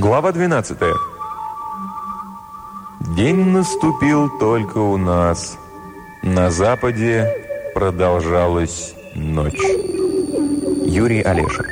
Глава 12. День наступил только у нас. На западе продолжалась ночь. Юрий Олешин.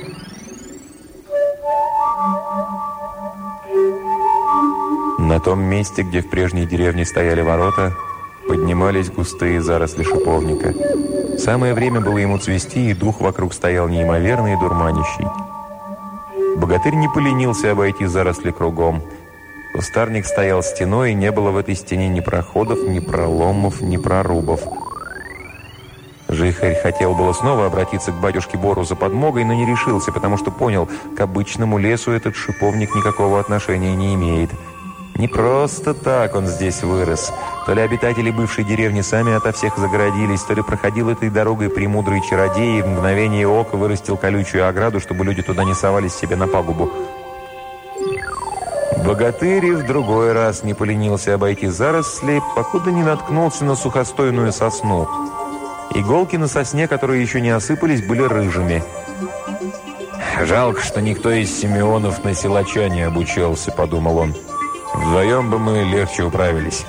На том месте, где в прежней деревне стояли ворота, поднимались густые заросли шиповника. Самое время было ему цвести, и дух вокруг стоял неимоверный и дурманящий. Богатырь не поленился обойти заросли кругом. Кустарник стоял стеной, и не было в этой стене ни проходов, ни проломов, ни прорубов. Жихарь хотел было снова обратиться к батюшке Бору за подмогой, но не решился, потому что понял, к обычному лесу этот шиповник никакого отношения не имеет. Не просто так он здесь вырос. То ли обитатели бывшей деревни сами ото всех загородились, то ли проходил этой дорогой премудрый чародей и в мгновение ока вырастил колючую ограду, чтобы люди туда не совались себе на пагубу. Богатырь в другой раз не поленился обойти заросли, покуда не наткнулся на сухостойную сосну. Иголки на сосне, которые еще не осыпались, были рыжими. «Жалко, что никто из Симеонов на силача не обучался», — подумал он. «Вдвоем бы мы легче управились».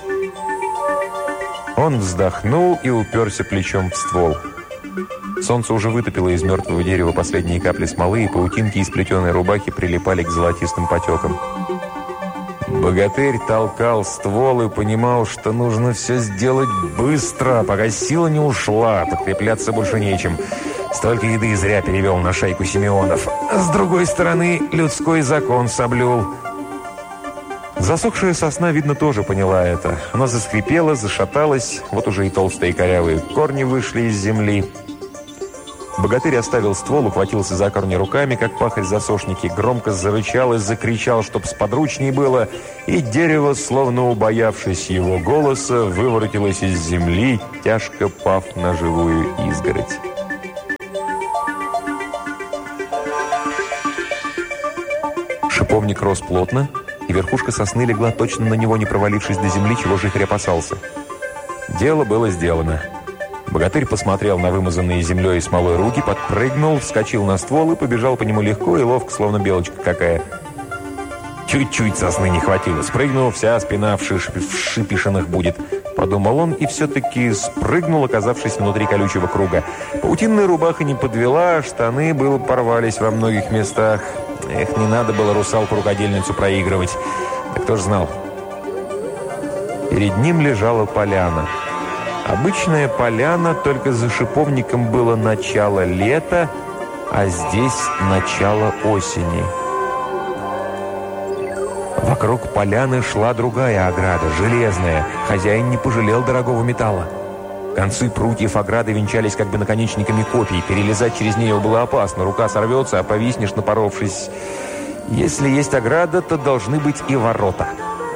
Он вздохнул и уперся плечом в ствол. Солнце уже вытопило из мертвого дерева последние капли смолы, и паутинки из плетеной рубахи прилипали к золотистым потекам. Богатырь толкал ствол и понимал, что нужно все сделать быстро, пока сила не ушла, подкрепляться больше нечем. Столько еды зря перевел на шайку Симеонов. С другой стороны, людской закон соблюл. Засохшая сосна, видно, тоже поняла это. Она заскрипела, зашаталась, вот уже и толстые корявые корни вышли из земли. Богатырь оставил ствол, ухватился за корни руками, как пахарь-засошники, громко зарычал и закричал, чтоб сподручней было, и дерево, словно убоявшись его голоса, выворотилось из земли, тяжко пав на живую изгородь. Шиповник рос плотно, и верхушка сосны легла точно на него, не провалившись до земли, чего Жихарь опасался. Дело было сделано. Богатырь посмотрел на вымазанные землей и смолой руки, подпрыгнул, вскочил на ствол и побежал по нему легко и ловко, словно белочка какая. Чуть-чуть сосны не хватило. Спрыгнул, вся спина в шипишинах будет, подумал он, и все-таки спрыгнул, оказавшись внутри колючего круга. Паутинная рубаха не подвела, штаны было порвались во многих местах. Эх, не надо было русалку-рукодельницу проигрывать. Да кто ж знал. Перед ним лежала поляна. Обычная поляна, только за шиповником было начало лета, а здесь начало осени. Вокруг поляны шла другая ограда, железная. Хозяин не пожалел дорогого металла. Концы прутьев ограды венчались как бы наконечниками копий. Перелезать через нее было опасно. Рука сорвется, а повиснешь, напоровшись. Если есть ограда, то должны быть и ворота.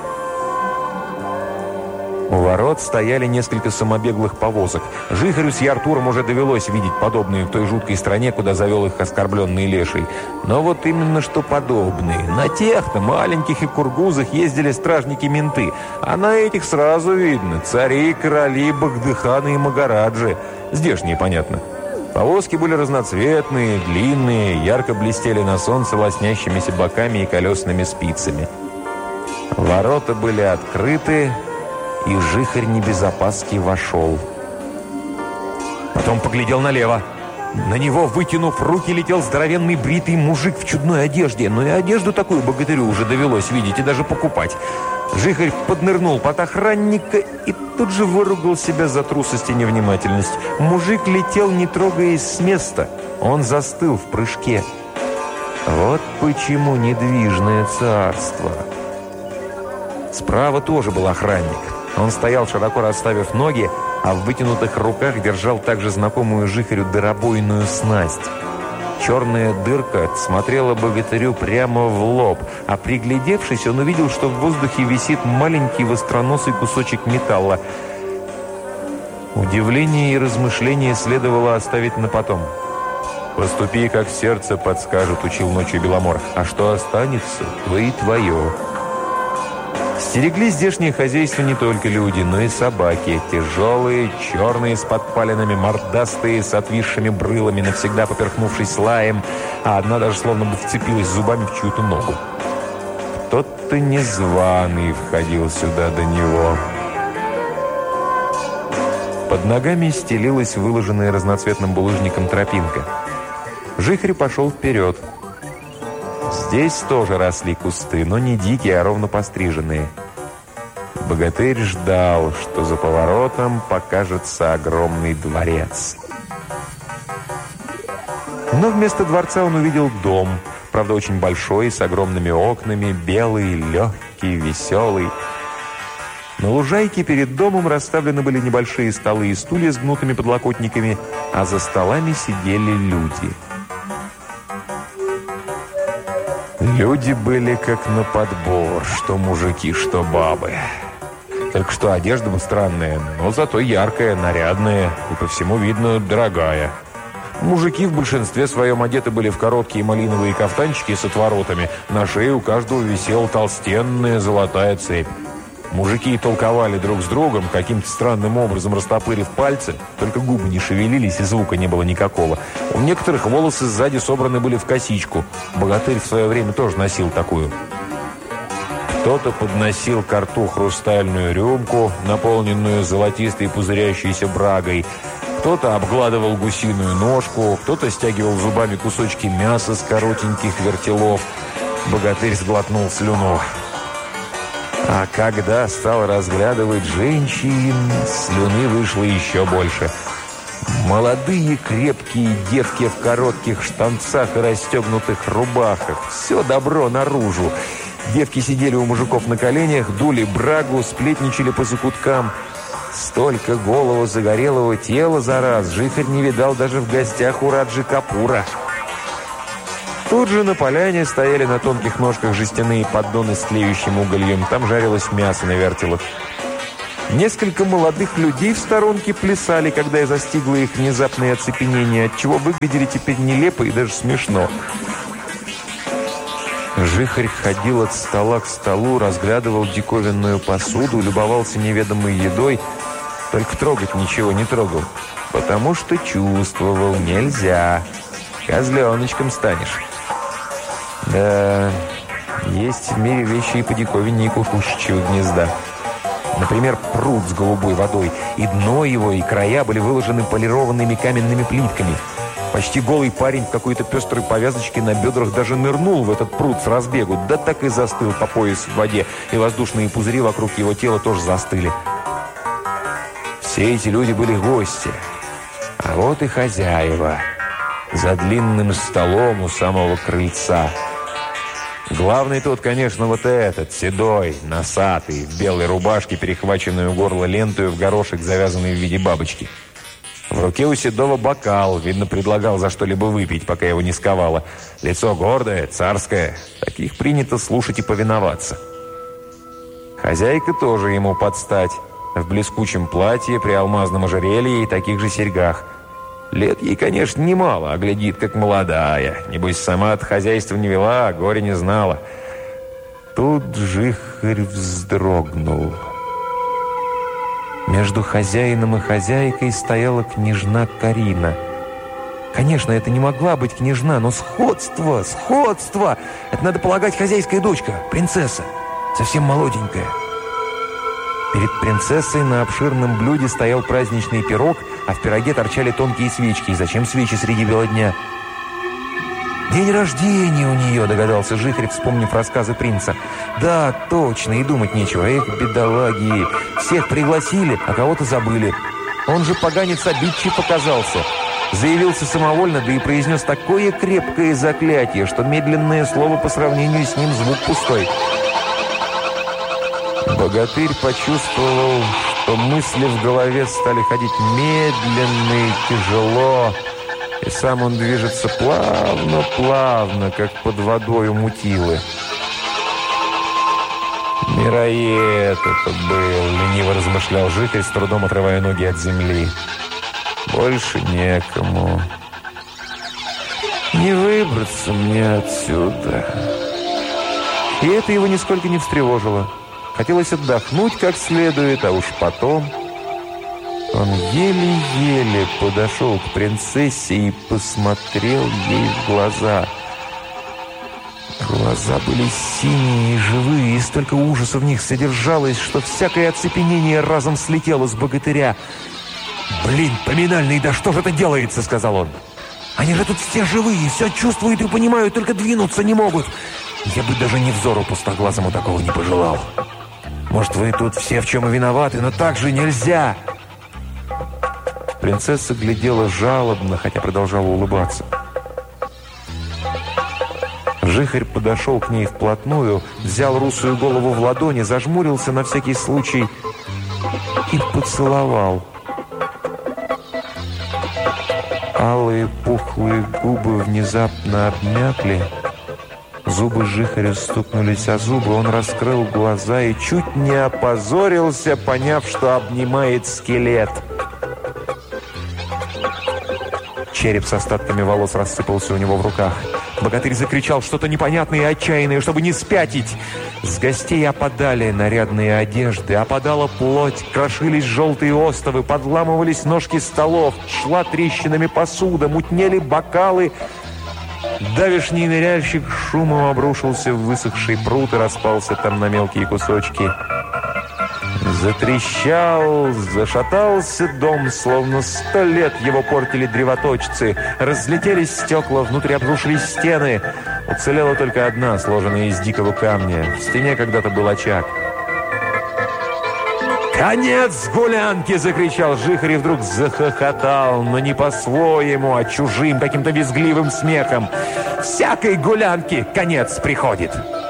У ворот стояли несколько самобеглых повозок. Жихарю с Яртуром уже довелось видеть подобные в той жуткой стране, куда завел их оскорбленный леший. Но вот именно что подобные. На тех-то маленьких и кургузах ездили стражники-менты. А на этих сразу видно цари, короли, багдыханы и магараджи. Здешние, понятно. Повозки были разноцветные, длинные, ярко блестели на солнце лоснящимися боками и колесными спицами. Ворота были открыты, и Жихарь не без опаски вошел. Потом поглядел налево. На него, вытянув руки, летел здоровенный бритый мужик в чудной одежде. Но и одежду такую богатырю уже довелось видеть и даже покупать. Жихарь поднырнул под охранника и тут же выругал себя за трусость и невнимательность. Мужик летел, не трогаясь с места. Он застыл в прыжке. Вот почему недвижное царство. Справа тоже был охранник. Он стоял, широко расставив ноги, а в вытянутых руках держал также знакомую Жихарю дыробойную снасть. Черная дырка смотрела богатырю прямо в лоб, а приглядевшись, он увидел, что в воздухе висит маленький востроносый кусочек металла. Удивление и размышление следовало оставить на потом. «Поступи, как сердце подскажет», — учил ночью Беломор, «а что останется, то и твое». Стерегли здешнее хозяйство не только люди, но и собаки. Тяжелые, черные, с подпалинами, мордастые, с отвисшими брылами, навсегда поперхнувшись лаем, а одна даже словно бы вцепилась зубами в чью-то ногу. Кто-то незваный входил сюда до него. Под ногами стелилась выложенная разноцветным булыжником тропинка. Жихарь пошел вперед. Здесь тоже росли кусты, но не дикие, а ровно постриженные. Богатырь ждал, что за поворотом покажется огромный дворец. Но вместо дворца он увидел дом, правда, очень большой, с огромными окнами, белый, легкий, веселый. На лужайке перед домом расставлены были небольшие столы и стулья с гнутыми подлокотниками, а за столами сидели люди. Люди были как на подбор, что мужики, что бабы. Только что одежда была странная, но зато яркая, нарядная и по всему видно дорогая. Мужики в большинстве своем одеты были в короткие малиновые кафтанчики с отворотами. На шее у каждого висела толстенная золотая цепь. Мужики толковали друг с другом, каким-то странным образом растопырив пальцы, только губы не шевелились и звука не было никакого. У некоторых волосы сзади собраны были в косичку. Богатырь в свое время тоже носил такую. Кто-то подносил ко рту хрустальную рюмку, наполненную золотистой пузырящейся брагой. Кто-то обгладывал гусиную ножку, кто-то стягивал зубами кусочки мяса с коротеньких вертелов. Богатырь сглотнул слюну. А когда стал разглядывать женщин, слюны вышло еще больше. Молодые крепкие девки в коротких штанцах и расстегнутых рубахах. Все добро наружу. Девки сидели у мужиков на коленях, дули брагу, сплетничали по закуткам. Столько голого загорелого тела за раз Жихарь не видал даже в гостях у Раджи Капура. Тут же на поляне стояли на тонких ножках жестяные поддоны с тлеющим угольем. Там жарилось мясо на вертелах. Несколько молодых людей в сторонке плясали, когда я застигла их внезапное оцепенение, отчего выглядели теперь нелепо и даже смешно. Жихарь ходил от стола к столу, разглядывал диковинную посуду, любовался неведомой едой, только трогать ничего не трогал, потому что чувствовал, нельзя, козленочком станешь. Да, есть в мире вещи и подиковиннее кукушечьего гнезда. Например, пруд с голубой водой, и дно его, и края были выложены полированными каменными плитками. Почти голый парень в какой-то пестрой повязочке на бедрах даже нырнул в этот пруд с разбегу, да так и застыл по пояс в воде, и воздушные пузыри вокруг его тела тоже застыли. Все эти люди были гости, а вот и хозяева за длинным столом у самого крыльца. Главный тут, конечно, вот этот, седой, носатый, в белой рубашке, перехваченную у горла лентою в горошек, завязанный в виде бабочки. В руке у седого бокал, видно, предлагал за что-либо выпить, пока его не сковало. Лицо гордое, царское, таких принято слушать и повиноваться. Хозяйка тоже ему подстать, в блескучем платье, при алмазном ожерелье и таких же серьгах. Лет ей, конечно, немало, а глядит, как молодая. Небось, сама от хозяйства не вела, а горя не знала. Тут Жихарь вздрогнул. Между хозяином и хозяйкой стояла княжна Карина. Конечно, это не могла быть княжна, но сходство! Это, надо полагать, хозяйская дочка, принцесса, совсем молоденькая. Перед принцессой на обширном блюде стоял праздничный пирог, а в пироге торчали тонкие свечки. И зачем свечи среди бела дня? «День рождения у нее», — догадался Жихарь, вспомнив рассказы принца. «Да, точно, и думать нечего. Эх, бедолаги! Всех пригласили, а кого-то забыли. Он же поганец обидчив показался. Заявился самовольно, да и произнес такое крепкое заклятие, что медленное слово по сравнению с ним звук пустой». Богатырь почувствовал, что мысли в голове стали ходить медленно и тяжело, и сам он движется плавно, как под водой у мутилы. «Мироед это был», — лениво размышлял Жихарь, с трудом отрывая ноги от земли. «Больше некому. Не выбраться мне отсюда». И это его нисколько не встревожило. Хотелось отдохнуть как следует, а уж потом... Он еле-еле подошел к принцессе и посмотрел ей в глаза. Глаза были синие и живые, и столько ужаса в них содержалось, что всякое оцепенение разом слетело с богатыря. «Блин, поминальный, да что же это делается?» — сказал он. «Они же тут все живые, все чувствуют и понимают, только двинуться не могут. Я бы даже ни взору пустоглазому такого не пожелал. Может, вы тут все в чем и виноваты, но так же нельзя!» Принцесса глядела жалобно, хотя продолжала улыбаться. Жихарь подошел к ней вплотную, взял русую голову в ладони, зажмурился на всякий случай и поцеловал. Алые пухлые губы внезапно обмякли. Зубы Жихаря стукнулись о зубы. Он раскрыл глаза и чуть не опозорился, поняв, что обнимает скелет. Череп с остатками волос рассыпался у него в руках. Богатырь закричал что-то непонятное и отчаянное, чтобы не спятить. С гостей опадали нарядные одежды, опадала плоть, крошились желтые остовы, подламывались ножки столов, шла трещинами посуда, мутнели бокалы. Давешний ныряльщик шумом обрушился в высохший пруд и распался там на мелкие кусочки. Затрещал, зашатался дом, словно 100 лет его портили древоточцы. Разлетелись стекла, внутри обрушились стены. Уцелела только одна, сложенная из дикого камня. В стене когда-то был очаг. «Конец гулянки!» — закричал Жихарь и вдруг захохотал, но не по-своему, а чужим, каким-то визгливым смехом. «Всякой гулянки конец приходит!»